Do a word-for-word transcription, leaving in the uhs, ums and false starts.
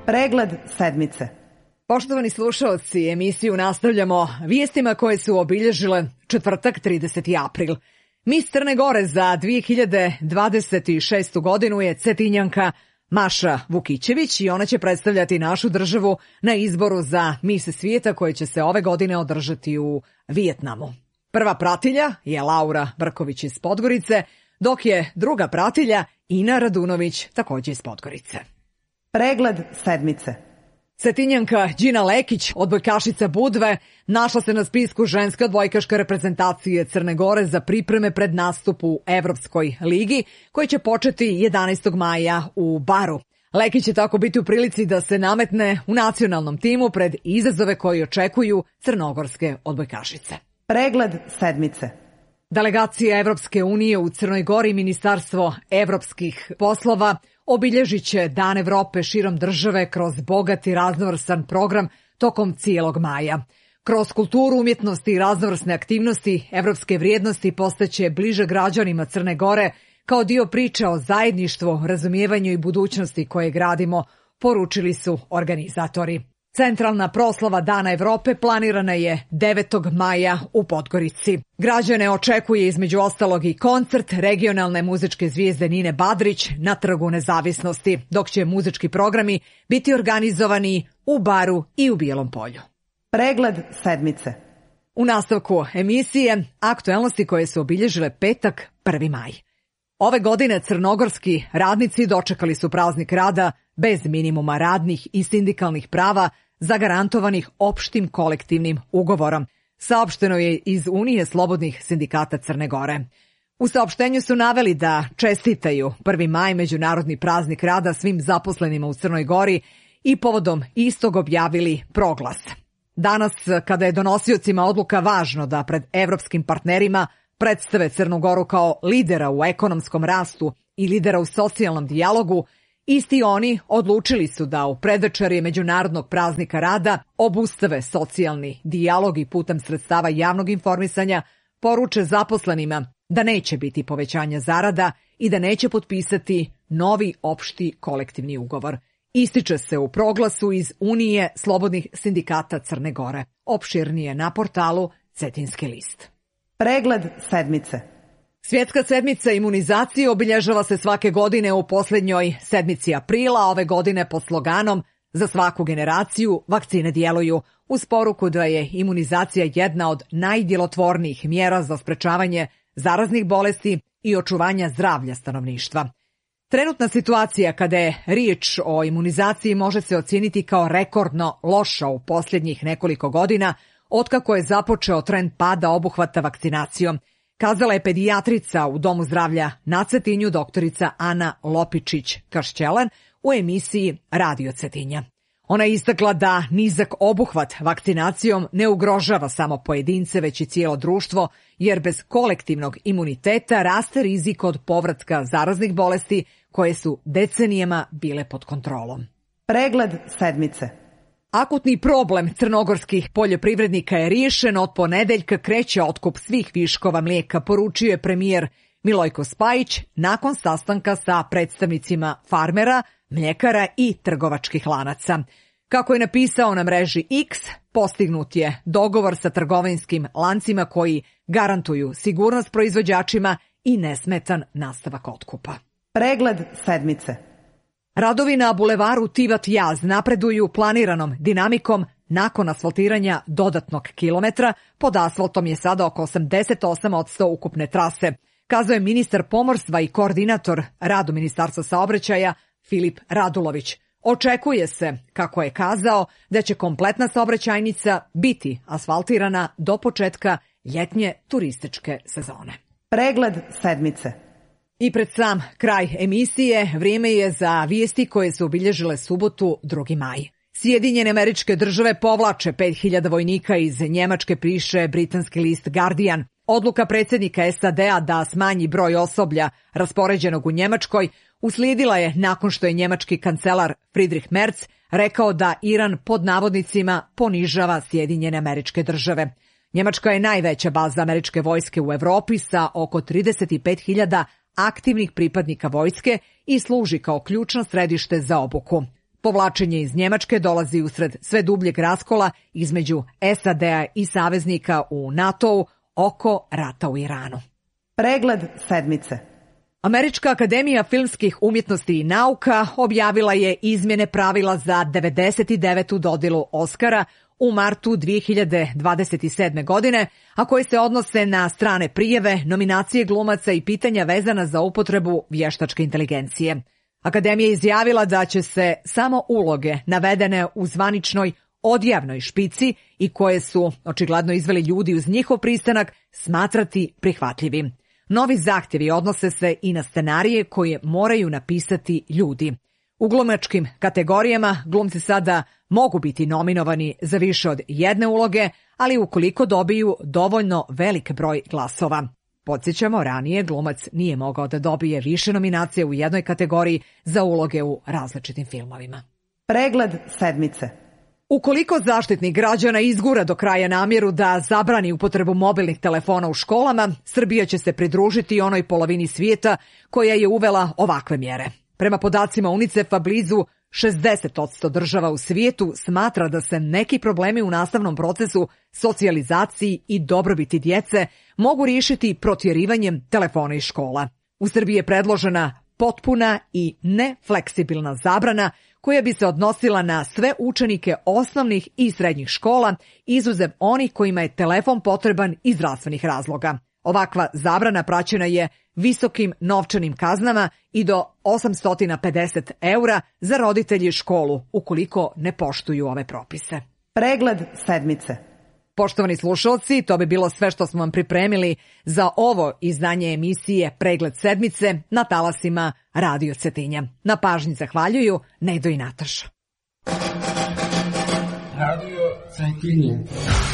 Pregled sedmice. Poštovani slušaoci, emisiju nastavljamo vijestima koje su obilježile četvrtak trideseti april. Mis Crne Gore za dve hiljade dvadeset šestu godinu je Cetinjanka Maša Vukićević i ona će predstavljati našu državu na izboru za Mis svijeta koji će se ove godine održati u Vijetnamu. Prva pratilja je Laura Brković iz Podgorice, dok je druga pratilja Ina Radunović također iz Podgorice. Pregled sedmice. Cetinjanka Đina Lekić, odbojkašica Budve, našla se na spisku ženske odbojkaške reprezentacije Crne Gore za pripreme pred nastup u Evropskoj ligi, koji će početi jedanaestog maja u Baru. Lekić će tako biti u prilici da se nametne u nacionalnom timu pred izazove koji očekuju crnogorske odbojkašice. Pregled sedmice. Delegacija Evropske unije u Crnoj Gori i Ministarstvo evropskih poslova obilježit će Dan Evrope širom države kroz bogat i raznovrsan program tokom cijelog maja. Kroz kulturu, umjetnost i raznovrsne aktivnosti evropske vrijednosti postaće bliže građanima Crne Gore kao dio priče o zajedništvu, razumijevanju i budućnosti koje gradimo, poručili su organizatori. Centralna proslava Dana Evrope planirana je devetog maja u Podgorici. Građane očekuje između ostalog i koncert regionalne muzičke zvijezde Nine Badrić na Trgu Nezavisnosti, dok će muzički programi biti organizovani u Baru i u Bijelom Polju. Pregled sedmice. U nastavku emisije aktuelnosti koje su obilježile petak prvi maj. Ove godine crnogorski radnici dočekali su praznik rada bez minimuma radnih i sindikalnih prava zagarantovanih opštim kolektivnim ugovorom, saopšteno je iz Unije slobodnih sindikata Crne Gore. U saopštenju su naveli da čestitaju prvi maj međunarodni praznik rada svim zaposlenima u Crnoj Gori i povodom istog objavili proglas. Danas, kada je donosiocima odluka važno da pred evropskim partnerima predstave Crnu Goru kao lidera u ekonomskom rastu i lidera u socijalnom dijalogu, isti oni odlučili su da u predvečerje Međunarodnog praznika rada obustave socijalni dijalog i putem sredstava javnog informisanja poruče zaposlenima da neće biti povećanja zarada i da neće potpisati novi opšti kolektivni ugovor. Ističe se u proglasu iz Unije slobodnih sindikata Crne Gore. Opširnije na portalu Cetinski list. Pregled sedmice. Svjetska sedmica imunizacije obilježava se svake godine u posljednjoj sedmici aprila, ove godine pod sloganom "Za svaku generaciju vakcine djeluju", uz poruku da je imunizacija jedna od najdjelotvornijih mjera za sprečavanje zaraznih bolesti i očuvanja zdravlja stanovništva. Trenutna situacija kada je riječ o imunizaciji može se ocijeniti kao rekordno loša u posljednjih nekoliko godina, otkako je započeo trend pada obuhvata vakcinacijom, kazala je pedijatrica u Domu zdravlja na Cetinju doktorica Ana Lopičić-Kašćelan u emisiji Radio Cetinja. Ona je istakla da nizak obuhvat vakcinacijom ne ugrožava samo pojedince, već i cijelo društvo, jer bez kolektivnog imuniteta raste rizik od povratka zaraznih bolesti koje su decenijama bile pod kontrolom. Pregled sedmice. Akutni problem crnogorskih poljoprivrednika je riješen, od ponedeljka kreće otkup svih viškova mlijeka, poručio je premijer Milojko Spajić nakon sastanka sa predstavnicima farmera, mljekara i trgovačkih lanaca. Kako je napisao na mreži X, postignut je dogovor sa trgovinskim lancima koji garantuju sigurnost proizvođačima i nesmetan nastavak otkupa. Pregled sedmice. Radovi na bulevaru Tivat Jaz napreduju planiranom dinamikom nakon asfaltiranja dodatnog kilometra. Pod asfaltom je sada oko osamdeset osam posto ukupne trase, kazao je ministar pomorstva i koordinator radu Ministarstva saobraćaja Filip Radulović. Očekuje se, kako je kazao, da će kompletna saobraćajnica biti asfaltirana do početka ljetnje turističke sezone. Pregled sedmice. I pred sam kraj emisije vrijeme je za vijesti koje su obilježile subotu drugi maj. Sjedinjene Američke Države povlače pet hiljada vojnika iz Njemačke, piše britanski list Guardian. Odluka predsjednika S A D-a da smanji broj osoblja raspoređenog u Njemačkoj uslijedila je nakon što je njemački kancelar Friedrich Merz rekao da Iran pod navodnicima ponižava Sjedinjene Američke Države. Njemačka je najveća baza američke vojske u Europi sa oko trideset pet hiljada aktivnih pripadnika vojske i služi kao ključno središte za obuku. Povlačenje iz Njemačke dolazi usred sve dubljeg raskola između S A D-a i saveznika u NATO-u oko rata u Iranu. Pregled sedmice. Američka akademija filmskih umjetnosti i nauka objavila je izmjene pravila za devedeset devetu dodjelu Oskara u martu dve hiljade dvadeset sedme. godine, a koje se odnose na strane prijave, nominacije glumaca i pitanja vezana za upotrebu vještačke inteligencije. Akademija je izjavila da će se samo uloge navedene u zvaničnoj odjavnoj špici i koje su očigledno izveli ljudi uz njihov pristanak smatrati prihvatljivim. Novi zahtjevi odnose se i na scenarije koje moraju napisati ljudi. U glumačkim kategorijama glumci sada mogu biti nominovani za više od jedne uloge, ali ukoliko dobiju dovoljno velik broj glasova. Podsjećamo, ranije glumac nije mogao da dobije više nominacija u jednoj kategoriji za uloge u različitim filmovima. Pregled sedmice. Ukoliko Zaštitnik građana izgura do kraja namjeru da zabrani upotrebu mobilnih telefona u školama, Srbija će se pridružiti onoj polovini svijeta koja je uvela ovakve mjere. Prema podacima UNICEF-a, blizu šezdeset posto država u svijetu smatra da se neki problemi u nastavnom procesu, socijalizaciji i dobrobiti djece mogu riješiti protjerivanjem telefona iz škola. U Srbiji je predložena potpuna i nefleksibilna zabrana koja bi se odnosila na sve učenike osnovnih i srednjih škola, izuzev onih kojima je telefon potreban iz zdravstvenih razloga. Ovakva zabrana praćena je visokim novčanim kaznama i do osamsto pedeset eura za roditelje i školu ukoliko ne poštuju ove propise. Pregled sedmice. Poštovani slušalci, to bi bilo sve što smo vam pripremili za ovo izdanje emisije Pregled sedmice na talasima Radio Cetinja. Na pažnji zahvaljuju Nedo i Nataša. Radio Cetinja.